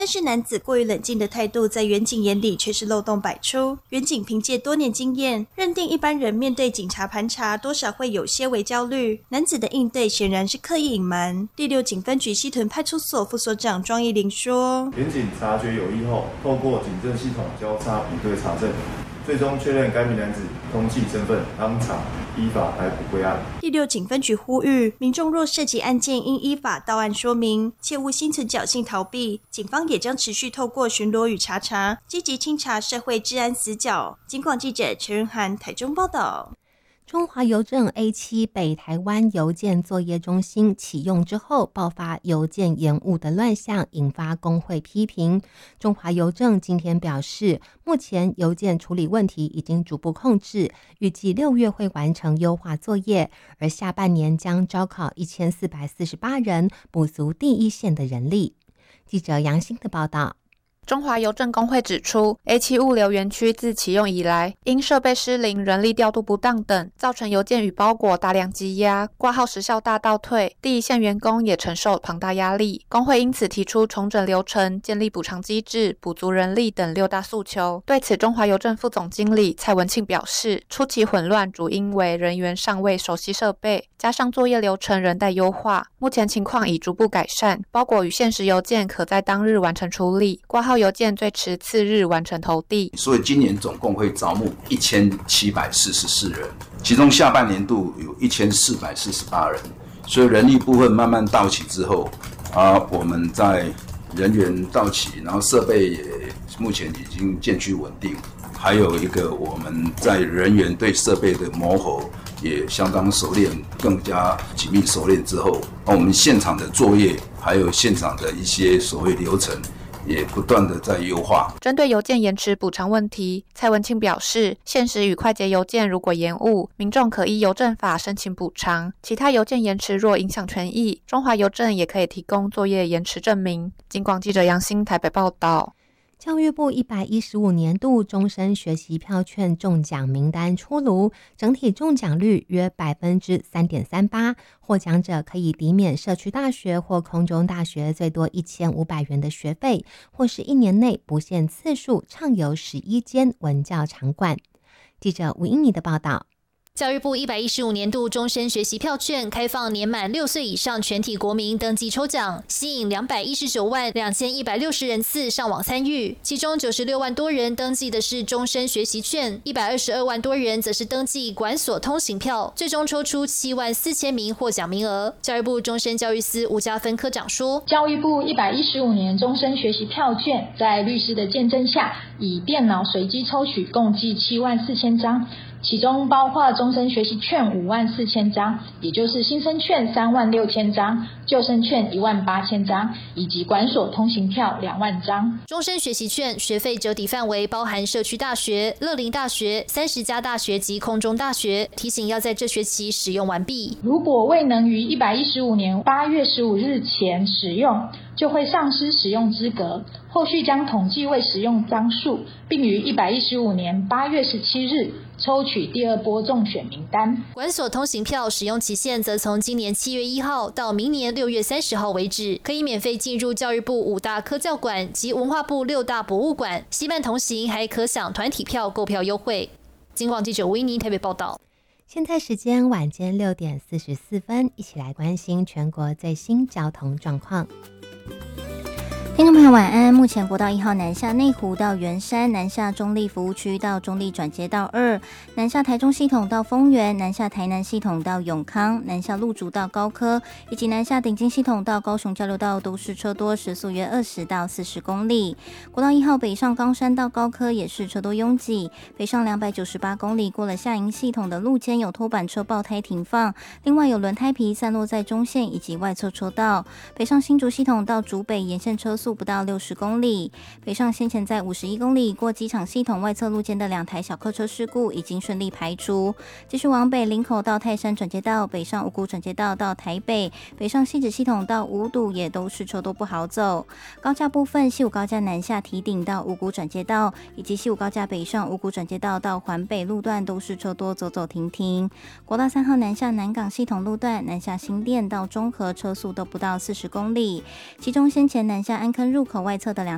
但是男子过于冷静的态度在远景眼里却是漏洞百出。远景凭借多年经验，认定一般人面对警察盘查多少会有些微焦虑，男子的应对显然是刻意隐瞒。第6警分局西屯派出所副所长庄义玲说， 远景察觉有异后，透过警政系统交叉比对查证，最终确认该名男子通缉身份，当场依法逮捕归案。 第6警分局呼吁民众若涉及案件，应依法到案说明，切勿心存侥幸逃避。警方也将持续透过巡逻与查查，积极清查社会治安死角。警广记者陈仁涵台中报道。 中华邮政 A7 北台湾邮件作业中心启用之后，爆发邮件延误的乱象，引发工会批评。中华邮政今天表示，目前邮件处理问题已经逐步控制，预计6月会完成优化作业，而下半年将招考1448人，补足第一线的人力。记者杨欣的报道。 中华邮政工会指出 ，A7 物流园区自启用以来，因设备失灵、人力调度不当等，造成邮件与包裹大量积压，挂号时效大倒退，第一线员工也承受庞大压力。工会因此提出重整流程、建立补偿机制、补足人力等6大诉求。对此，中华邮政副总经理蔡文庆表示，初期混乱主因为人员尚未熟悉设备，加上作业流程仍待优化，目前情况已逐步改善，包裹与限时邮件可在当日完成处理，挂号邮件最迟次日完成投递。 所以今年总共会招募1744人，其中下半年度有1448人，所以人力部分慢慢到齐之后，我们在人员到齐，然后设备也目前已经渐趋稳定，还有一个我们在人员对设备的磨合也相当熟练，更加紧密熟练之后，我们现场的作业还有现场的一些所谓流程也不断的在优化。 针对邮件延迟补偿问题，蔡文庆表示，限时与快捷邮件如果延误，民众可依邮政法申请补偿；其他邮件延迟若影响权益，中华邮政也可以提供作业延迟证明。警广记者杨欣台北报道。 教育部115年度终身学习票券中奖名单出炉，整体中奖率约 3.38%， 获奖者可以抵免社区大学或空中大学最多1500元的学费，或是1年内不限次数畅游11间文教场馆。记者吴英妮的报道。 教育部115年度终身学习票券开放年满6岁以上全体国民登记抽奖，吸引219万2160人次上网参与，其中96万多人登记的是终身学习券，122万多人则是登记管所通行票，最终抽出7万4000名获奖名额。教育部终身教育司吴家芬科长说， 教育部115年终身学习票券在律师的见证下，以电脑随机抽取，共计7万4000张。其中包括终身学习券5万4000张，也就是新生券3万6000张，旧生券1万8000张，以及管所通行票2万张。 终身学习券学费折抵范围包含社区大学、乐龄大学、30家大学及空中大学，提醒要在这学期使用完毕。 如果未能于115年8月15日前使用，就会丧失使用资格，后续将统计未使用张数，并于115年8月17日抽取第2波中选名单。 管所通行票使用期限则从今年7月1号到明年6月30号为止，可以免费进入教育部5大科教馆及文化部6大博物馆，携伴同行还可享团体票购票优惠。警广记者维尼台北报道。 现在时间晚间6点44分，一起来关心全国最新交通状况。 听众朋友晚安。目前国道1号南下内湖到圆山，南下中立服务区到中立转接道2，南下台中系统到丰原，南下台南系统到永康，南下路竹到高科，以及南下顶金系统到高雄交流道都是车多，时速约20到40公里。国道1号北上冈山到高科也是车多拥挤，北上298公里过了下营系统的路肩有拖板车爆胎停放，另外有轮胎皮散落在中线以及外侧车道。北上新竹系统到竹北沿线车速不到60公里，北上先前在51公里过机场系统外侧路肩的2台小客车事故已经顺利排除。继续往北林口到泰山转接道，北上五股转接道到台北，北上汐止系统到五堵也都是车多不好走。高架部分，西武高架南下堤顶到五股转接道，以及西武高架北上五股转接道到环北路段都是车多，走走停停。国道3号南下南港系统路段，南下新店到中和车速都不到40公里，其中先前南下安坑入口外侧的2